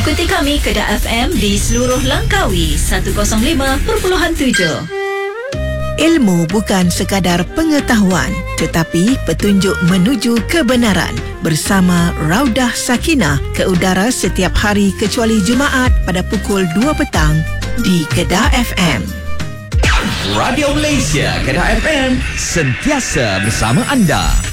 Ikuti kami Kedah FM di seluruh Langkawi 105.7. Ilmu bukan sekadar pengetahuan, tetapi petunjuk menuju kebenaran. Bersama Raudah Sakinah ke udara setiap hari kecuali Jumaat pada pukul 2 petang di Kedah FM. Radio Malaysia Kedah FM, sentiasa bersama anda.